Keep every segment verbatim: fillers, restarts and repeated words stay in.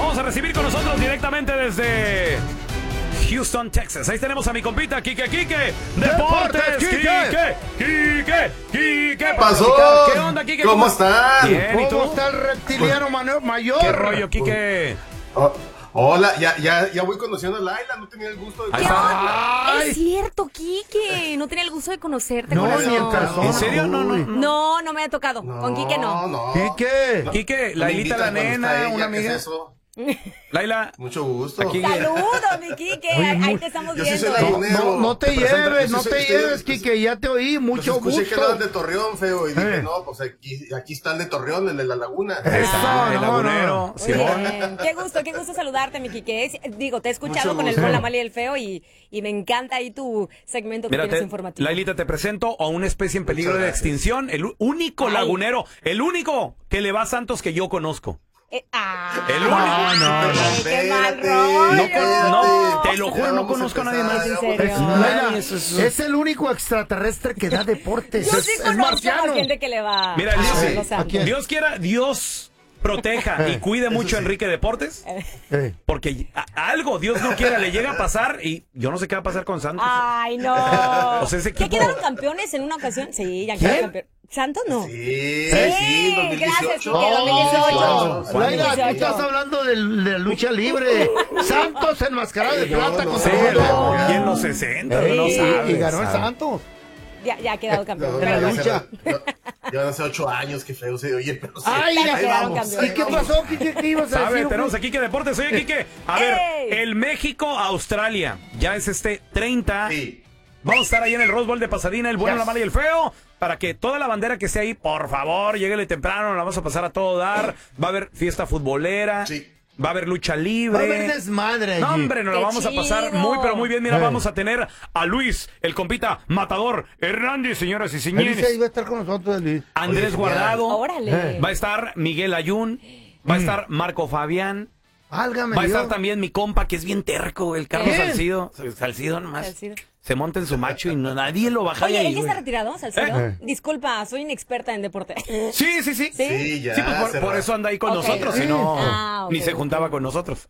vamos a recibir con nosotros directamente desde Houston, Texas. Ahí tenemos a mi compita, Quique Quique. Deportes, Quique, Quique, Quique. ¿Qué pasó? ¿Qué onda, Quique? ¿Cómo están? Bien, ¿y tú? ¿Cómo está el reptiliano mayor? ¿Qué rollo, Quique? Oh, hola, ya, ya, ya voy conociendo a Laila, no tenía el gusto de... Ahí está. Es cierto, Quique. No tenía el gusto de conocerte, No, corazón. ni en persona. ¿En serio? No, no, no. No, no me ha tocado. No, Con Quique no. no. ¿Quique? Quique, Me Lailita la invitan cuando está nena, ella, una ¿qué es amiga. eso? Laila, Mucho gusto. Aquí- Saludos, mi Quique. Oye, Ahí muy- te estamos yo sí viendo. soy ¿eh? lagunero. No, no te Te presento- lleves, yo no soy- te estoy- lleves, Quique, ya te oí, mucho Pues escuché que gusto. eran de Torreón, feo, y dije, Eh. no, pues aquí, aquí está el de Torreón, el de la laguna. ahí está, no, el no, lagunero, Muy Simón. bien. Qué gusto, qué gusto saludarte, mi Quique. Es- Digo, te he escuchado Mucho con el gusto. con la Mala y el Feo y, y me encanta ahí tu segmento que Mira, tienes te- informativo. Lailita, te presento a una especie en peligro Muchas de gracias. extinción, el u- único Ay. lagunero, el único que le va a Santos que yo conozco. Eh, ah, El único. ay, No, no, qué mal Espérate, rollo. No, con- no, te lo Ya juro, no vamos a conozco a nadie empezar, más. ya ¿En vamos a serio? Es, empezar. Laila, eso es- es el único extraterrestre que da deportes. Yo es, sí es conozco a marciano. más gente que le va Mira, a Dios- los ¿A Santos. quién? Dios quiera, Dios proteja y cuide Eso mucho a sí. Enrique Deportes, Eh. porque a- algo, Dios no quiera, le llega a pasar y yo no sé qué va a pasar con Santos. Ay, no. O sea, ese ¿Ya equipo- quedaron campeones en una ocasión? Sí, ya ¿Quién? quedaron campeones. ¿Santos no? Sí, Sí, sí, dos mil gracias, dieciocho. Quique, dos mil dieciocho. ¿Cuándo? Laila, tú dieciocho. estás hablando del- de, la lucha libre. Santos enmascarado de No, plata no, con Sí, no, y en los sesenta, y, no sabes. y ganó el sabe. Santos. Ya, ya ha quedado campeón. No, En la ya van a lucha. ser- ya- Ya van a ser ocho años, qué feo se oye, pero sí. Ay, Pero ya quedaron vamos. campeones. ¿Y qué pasó, Quique? ¿Qué ibas a Sabe, decir? tenemos aquí que Deportes. Oye, Quique, a ver, ¡Ey! el México-Australia, ya es este treinta. Sí. Vamos a estar ahí en el Rose Bowl de Pasadena, el bueno, Yes. la mala y el feo, para que toda la bandera que esté ahí, por favor, lléguele temprano, la vamos a pasar a todo dar. Va a haber fiesta futbolera, Sí. va a haber lucha libre. Va a haber desmadre allí. No, hombre, nos la ¡Qué vamos a pasar chido! muy, pero muy bien. Mira, Eh. vamos a tener a Luis, el compita matador Hernández, señoras y Él dice, ahí señores. va a estar con nosotros, Luis. Andrés Oye, Guardado. Órale. Eh. Va a estar Miguel Ayun. Va a estar Marco Fabián. Válgame Va a estar Dios. también mi compa, que es bien terco, el Carlos ¿Quién? Salcido. Salcido nomás. Salcido. Se monta en su macho y no, nadie lo baja de Oye, ahí, ¿él ya güey. está retirado, Salcedo? Eh. Disculpa, soy inexperta en deporte. Sí, sí, sí. ¿Sí? Sí, ya. Sí, pues por, hace por rato. eso anda ahí con Ok. nosotros, si no, Ah, ok, ni se ok. juntaba con nosotros.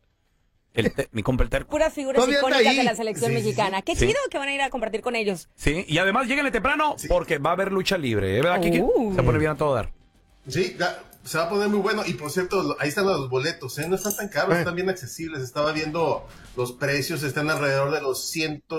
El te- mi compa el terco. Puras figuras Todavía anda icónicas ahí. de la selección Sí, sí, mexicana. Qué Sí. chido que van a ir a compartir con ellos. Sí, y además lléguenle temprano porque va a haber lucha libre, ¿eh? ¿Verdad, Kike? Uh. Se pone bien a todo dar. Sí, ya, se va a poner muy bueno. Y por cierto, lo- ahí están los boletos, ¿eh? No están tan caros, Eh. están bien accesibles. Estaba viendo los precios, están alrededor de los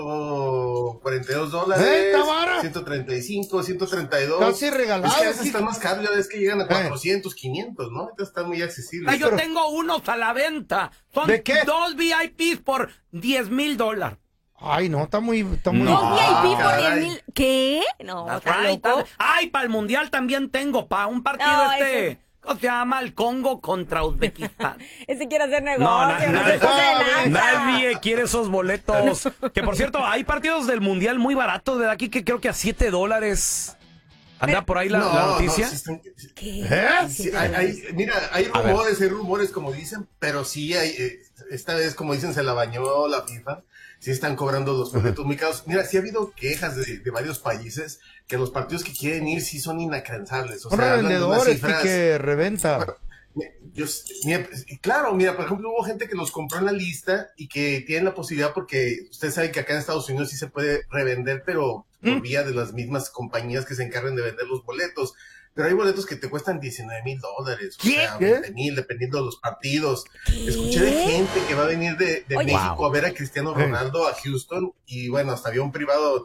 ciento cuarenta y dos dólares. ¡Eh, está vara! ciento treinta y cinco, ciento treinta y dos. Casi regalados, Es que a veces sí. están más caros, ya ves que llegan a cuatrocientos, quinientos, ¿no? Entonces están muy accesibles. Ay, yo pero- tengo unos a la venta. Son ¿De qué? dos V I Ps por diez mil dólares. Ay, no, está muy... Está muy... No. Dos V I P por caray. diez mil. ¿Qué? No, ¿está Ay, loco? tal- ay, para el mundial también tengo, para un partido No, este. ese- ¿Cómo se llama? El Congo contra Uzbekistán. Ese quiere hacer negocio. No, na- no nadie, se pase de lanza. nadie quiere esos boletos. Que por cierto, hay partidos del mundial muy baratos, de aquí que creo que a siete dólares. ¿Anda por ahí la, No, la no, noticia? sí están- ¿Qué? ¿Eh? Sí, hay, hay- mira, hay A ver. rumores, hay rumores como dicen, pero sí hay, eh, esta vez como dicen se la bañó la FIFA, sí están cobrando los boletos muy caros. Mira, sí ha habido quejas de, de varios países que los partidos que quieren ir sí son inalcanzables. O Son sea, hablan de unas revendedores, cifras- que reventa. Yo, mira, claro, mira, por ejemplo, hubo gente que los compró en la lista y que tienen la posibilidad porque ustedes saben que acá en Estados Unidos sí se puede revender, pero por vía de las mismas compañías que se encargan de vender los boletos. Pero hay boletos que te cuestan diecinueve mil dólares, o ¿Qué? sea, ¿Qué? veinte mil, dependiendo de los partidos. Escuché de gente que va a venir de, de Oye. México a ver a Cristiano Ronaldo a Houston y bueno, hasta avión privado